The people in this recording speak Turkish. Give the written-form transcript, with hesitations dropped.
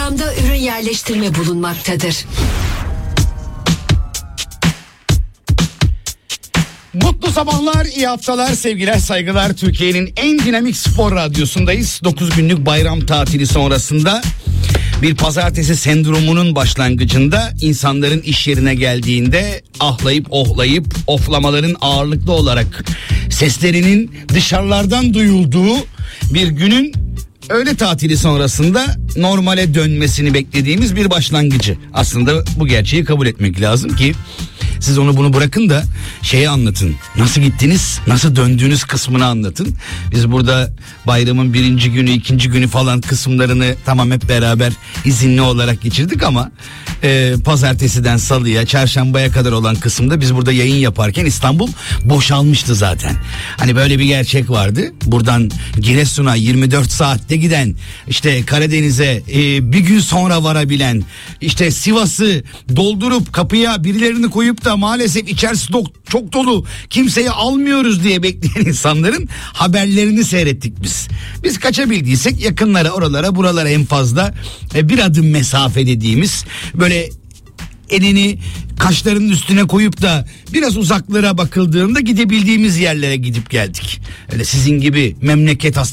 programda ürün yerleştirme bulunmaktadır. Mutlu sabahlar, iyi haftalar, sevgiler, saygılar. Türkiye'nin en dinamik spor radyosundayız. 9 günlük bayram tatili sonrasında bir pazartesi sendromunun başlangıcında insanların iş yerine geldiğinde ahlayıp ohlayıp oflamaların ağırlıklı olarak seslerinin dışarılardan duyulduğu bir günün öğle tatili sonrasında normale dönmesini beklediğimiz bir başlangıcı. Aslında bu gerçeği kabul etmek lazım ki siz onu bunu bırakın da şeyi anlatın. Nasıl gittiniz, nasıl döndüğünüz kısmını anlatın. Biz burada bayramın 1. günü, 2. günü falan kısımlarını tamam hep beraber izinli olarak geçirdik ama pazartesiden salıya, çarşambaya kadar olan kısımda biz burada yayın yaparken İstanbul boşalmıştı zaten. Hani böyle bir gerçek vardı. Buradan Giresun'a 24 saatte giden, işte Karadeniz'e bir gün sonra varabilen, işte Sivas'ı doldurup kapıya birilerini koyup da maalesef içerisi çok dolu, kimseyi almıyoruz diye bekleyen insanların haberlerini seyrettik biz. Biz kaçabildiysek yakınlara, oralara, buralara en fazla bir adım mesafe dediğimiz, böyle elini kaşlarının üstüne koyup da biraz uzaklara bakıldığında gidebildiğimiz yerlere gidip geldik. Öyle sizin gibi memleket